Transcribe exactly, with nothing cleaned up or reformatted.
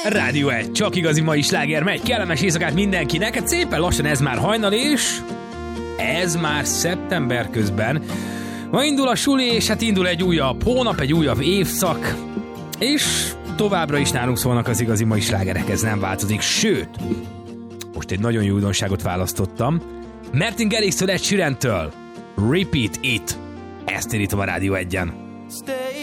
Rádió egy, csak igazi mai sláger megy, kellemes éjszakát mindenkinek, hát szépen lassan ez már hajnal, és ez már szeptember közben. Ma indul a suli, és hát indul egy újabb hónap, egy újabb évszak, és továbbra is nálunk szólnak az igazi mai slágerek, ez nem változik, sőt, most egy nagyon jó újdonságot választottam, Martin Garrix-től, Ed Sheeran-től, Repeat It, ezt érítom a Rádió egyen.